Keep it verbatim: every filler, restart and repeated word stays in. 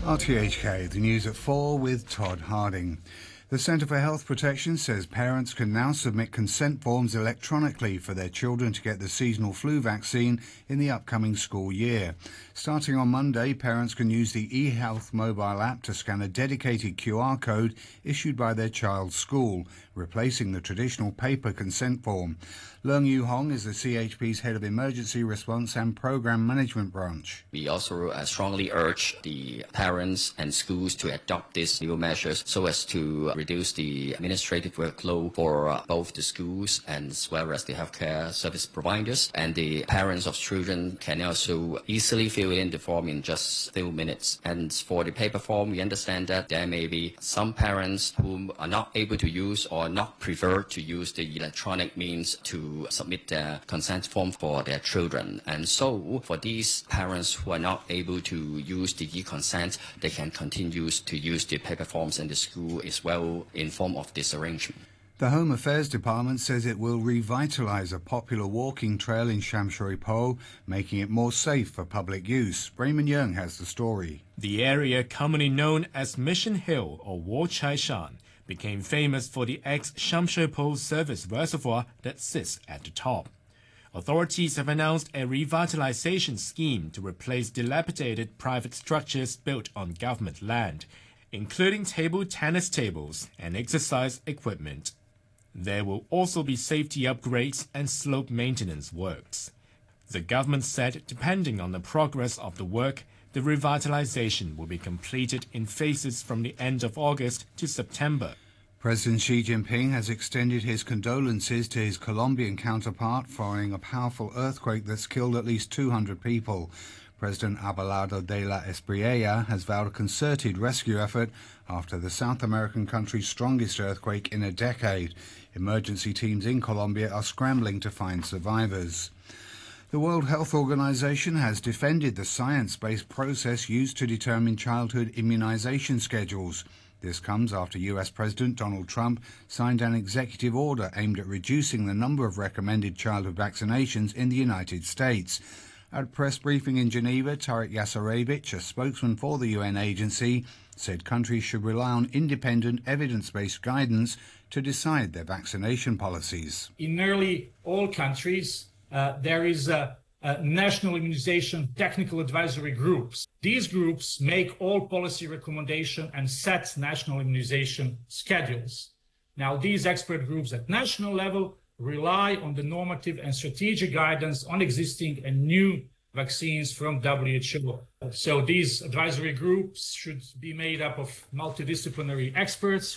R T H K, the news at four with Todd Harding. The Centre for Health Protection says parents can now submit consent forms electronically for their children to get the seasonal flu vaccine in the upcoming school year. Starting on Monday, parents can use the eHealth mobile app to scan a dedicated Q R code issued by their child's school, replacing the traditional paper consent form. Leung Yu Hong is the C H P's Head of Emergency Response and Programme Management Branch. We also uh, strongly urge the parents and schools to adopt these new measures so as to reduce the administrative workload for uh, both the schools and as well as the healthcare service providers. And the parents of children can also easily fill in the form in just a few minutes. And for the paper form, we understand that there may be some parents who are not able to use or not prefer to use the electronic means to submit their consent form for their children. And so for these parents who are not able to use the e-consent, they can continue to use the paper forms, and the school is well informed of this arrangement. The Home Affairs Department says it will revitalise a popular walking trail in Sham Shui Po, making it more safe for public use. Raymond Young has the story. The area commonly known as Mission Hill or Wo Chai Shan became famous for the ex-Sham Shui Po service reservoir that sits at the top. Authorities have announced a revitalization scheme to replace dilapidated private structures built on government land, including table tennis tables and exercise equipment. There will also be safety upgrades and slope maintenance works. The government said depending on the progress of the work, the revitalization will be completed in phases from the end of August to September. President Xi Jinping has extended his condolences to his Colombian counterpart following a powerful earthquake that's killed at least two hundred people. President Abelardo de la Espriella has vowed a concerted rescue effort after the South American country's strongest earthquake in a decade. Emergency teams in Colombia are scrambling to find survivors. The World Health Organization has defended the science-based process used to determine childhood immunization schedules. This comes after U S President Donald Trump signed an executive order aimed at reducing the number of recommended childhood vaccinations in the United States. At a press briefing in Geneva, Tarek Yasarevic, a spokesman for the U N agency, said countries should rely on independent, evidence-based guidance to decide their vaccination policies. In nearly all countries, uh, there is a, a national immunization technical advisory groups. These groups make all policy recommendations and set national immunization schedules. Now, these expert groups at national level rely on the normative and strategic guidance on existing and new vaccines from W H O. So these advisory groups should be made up of multidisciplinary experts